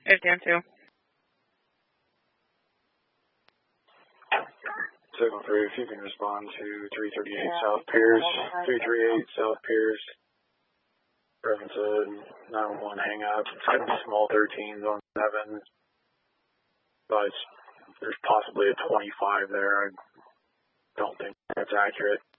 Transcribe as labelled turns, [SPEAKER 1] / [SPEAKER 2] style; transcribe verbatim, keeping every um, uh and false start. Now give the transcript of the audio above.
[SPEAKER 1] There's Dan too.
[SPEAKER 2] Signal three, if you can respond to three thirty-eight South Piers, three thirty-eight South Piers. Reference a nine one one hang up. It's going to be small thirteens on seven. But there's possibly a twenty-five there. I don't think that's accurate.